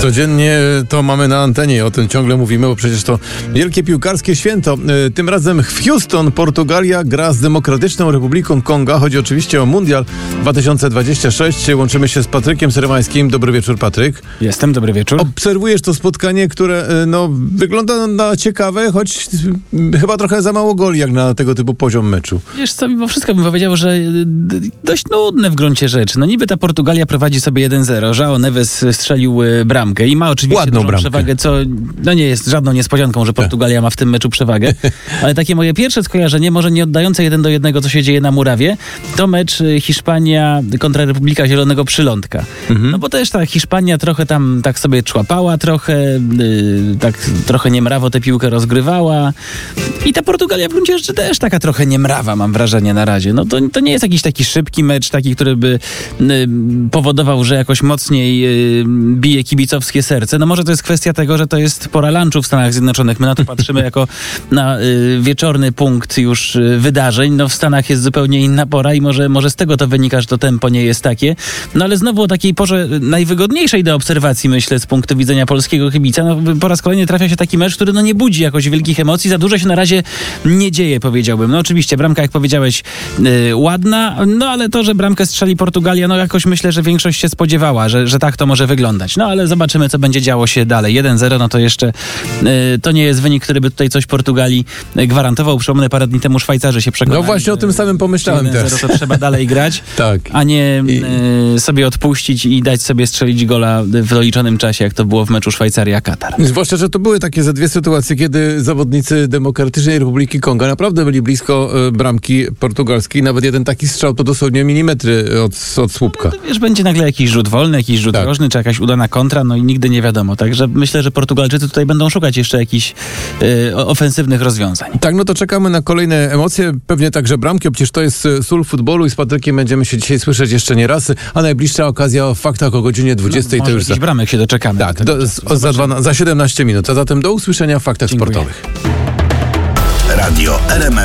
Codziennie to mamy na antenie i o tym ciągle mówimy, bo przecież to wielkie piłkarskie święto. Tym razem w Houston Portugalia gra z Demokratyczną Republiką Konga. Chodzi oczywiście o Mundial 2026. Łączymy się z Patrykiem Seremańskim. Dobry wieczór, Patryk. Jestem, dobry wieczór. Obserwujesz to spotkanie, które wygląda na ciekawe, choć chyba trochę za mało goli jak na tego typu poziom meczu. Wiesz co, mimo wszystko bym powiedział, że dość nudne w gruncie rzeczy. No niby ta Portugalia prowadzi sobie 1-0. João Neves strzelił bramkę i ma oczywiście ładną dużą bramkę. przewagę, co nie jest żadną niespodzianką, że Portugalia ma w tym meczu przewagę. Ale takie moje pierwsze skojarzenie, może nie oddające 1-1, co się dzieje na murawie, to mecz Hiszpania kontra Republika Zielonego Przylądka. No bo też ta Hiszpania trochę tam tak sobie człapała, trochę niemrawo tę piłkę rozgrywała. I ta Portugalia w gruncie rzeczy też taka trochę niemrawa, mam wrażenie na razie. No to nie jest jakiś taki szybki mecz, taki, który by powodował, że jakoś mocniej bije kibicowskie serce. No może to jest kwestia tego, że to jest pora lunchu w Stanach Zjednoczonych. My na to patrzymy jako na wieczorny punkt już wydarzeń. No w Stanach jest zupełnie inna pora i może z tego to wynika, że to tempo nie jest takie. No ale znowu o takiej porze najwygodniejszej do obserwacji, myślę, z punktu widzenia polskiego kibica. No po raz kolejny trafia się taki mecz, który nie budzi jakoś wielkich emocji. Za dużo się na razie nie dzieje, powiedziałbym. No oczywiście bramka, jak powiedziałeś, ładna, no ale to, że bramkę strzeli Portugalia, no jakoś myślę, że większość się spodziewała, że tak to może wyglądać. No ale zobaczymy, co będzie działo się dalej. 1-0, no to jeszcze to nie jest wynik, który by tutaj coś Portugalii gwarantował. Przypomnę, parę dni temu Szwajcarzy się przekonali. No właśnie o tym samym pomyślałem 1-0 też. to trzeba dalej grać, Tak. a nie sobie odpuścić i dać sobie strzelić gola w doliczonym czasie, jak to było w meczu Szwajcaria-Katar. Zwłaszcza, że to były takie ze dwie sytuacje, kiedy zawodnicy Demokratycznej Republiki Konga naprawdę byli blisko bramki portugalskiej. Nawet jeden taki strzał to dosłownie milimetry od słupka. No to wiesz, będzie nagle jakiś rzut wolny, jakiś rzut rożny, czy jakaś udana kontra, no i nigdy nie wiadomo. Także myślę, że Portugalczycy tutaj będą szukać jeszcze jakichś ofensywnych rozwiązań. Tak, no to czekamy na kolejne emocje, pewnie także bramki, bo przecież to jest sól futbolu i z Patrykiem będziemy się dzisiaj słyszeć jeszcze nie raz, a najbliższa okazja o faktach o godzinie 20. No, to już jakichś bramek się doczekamy. Tak, za 17 minut. A zatem do usłyszenia w faktach sportowych. Radio RMF